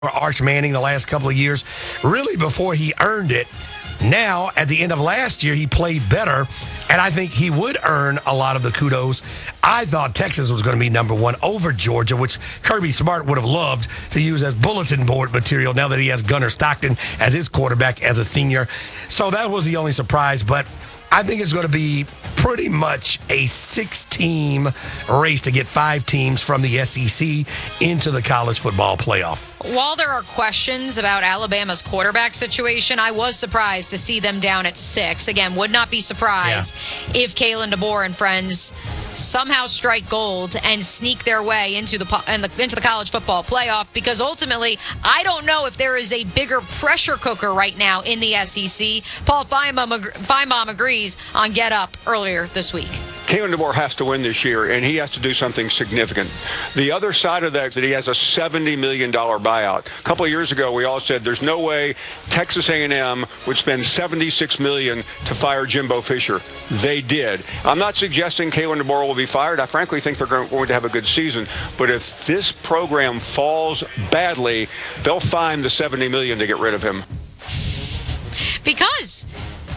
Arch Manning the last couple of years, really before he earned it. Now, at the end of last year, he played better, and I think he would earn a lot of the kudos. I thought Texas was going to be number one over Georgia, which Kirby Smart would have loved to use as bulletin board material now that he has Gunnar Stockton as his quarterback as a senior. So that was the only surprise, but I think it's going to be pretty much a 6-team race to get 5 teams from the SEC into the college football playoff. While there are questions about Alabama's quarterback situation, I was surprised to see them down at 6. Again, would not be surprised if Kalen DeBoer and friends somehow strike gold and sneak their way into the college football playoff, because ultimately, I don't know if there is a bigger pressure cooker right now in the SEC. Paul Feinbaum agrees on Get Up earlier this week. Kalen DeBoer has to win this year, and he has to do something significant. The other side of that is that he has a $70 million buyout. A couple of years ago, we all said there's no way Texas A&M would spend $76 million to fire Jimbo Fisher. They did. I'm not suggesting Kalen DeBoer will be fired. I frankly think they're going to have a good season. But if this program falls badly, they'll find the $70 million to get rid of him. Because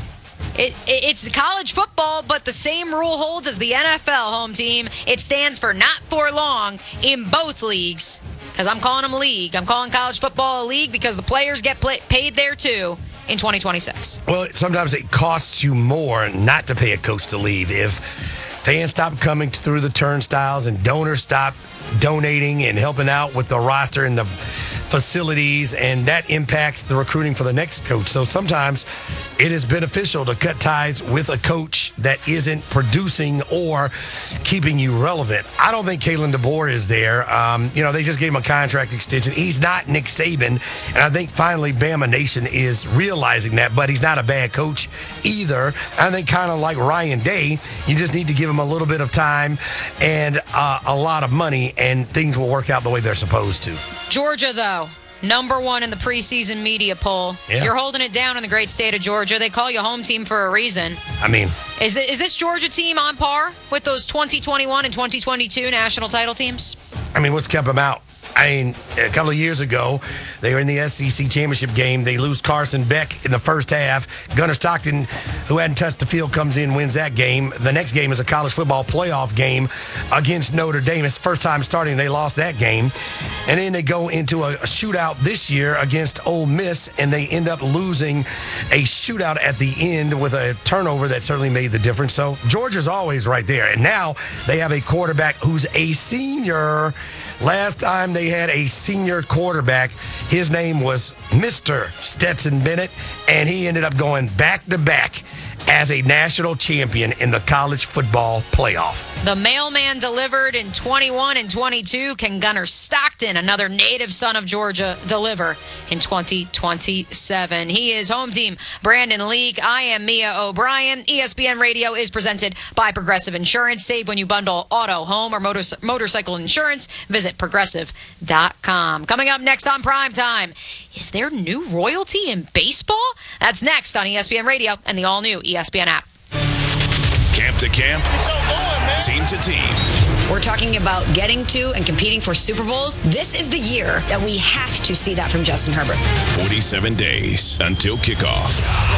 it's college football, but the same rule holds as the NFL, home team. It stands for not for long in both leagues. Because I'm calling them a league. I'm calling college football a league because the players get paid there too in 2026. Well, sometimes it costs you more not to pay a coach to leave. If fans stop coming through the turnstiles and donors stop donating and helping out with the roster and the facilities, and that impacts the recruiting for the next coach. So sometimes it is beneficial to cut ties with a coach that isn't producing or keeping you relevant. I don't think Kalen DeBoer is there. They just gave him a contract extension. He's not Nick Saban, and I think finally Bama Nation is realizing that, but he's not a bad coach either. I think kind of like Ryan Day, you just need to give him a little bit of time and a lot of money, and things will work out the way they're supposed to. Georgia, though, number one in the preseason media poll. Yeah. You're holding it down in the great state of Georgia. They call you home team for a reason. I mean, is this Georgia team on par with those 2021 and 2022 national title teams? I mean, what's kept them out? I mean, a couple of years ago, they were in the SEC championship game. They lose Carson Beck in the first half. Gunnar Stockton, who hadn't touched the field, comes in, wins that game. The next game is a college football playoff game against Notre Dame. It's the first time starting. They lost that game. And then they go into a shootout this year against Ole Miss, and they end up losing a shootout at the end with a turnover that certainly made the difference. So Georgia's always right there. And now they have a quarterback who's a senior. Last time they had a senior quarterback, his name was Mr. Stetson Bennett, and he ended up going back-to-back as a national champion in the college football playoff. The mailman delivered in 21 and 22. Can Gunnar Stockton, another native son of Georgia, deliver in 2027? He is home team Brandon Leak. I am Mia O'Brien. ESPN Radio is presented by Progressive Insurance. Save when you bundle auto, home, or motorcycle insurance. Visit Progressive.com. Coming up next on Primetime, is there new royalty in baseball? That's next on ESPN Radio and the all-new ESPN app. Camp to camp, team to team. We're talking about getting to and competing for Super Bowls. This is the year that we have to see that from Justin Herbert. 47 days until kickoff.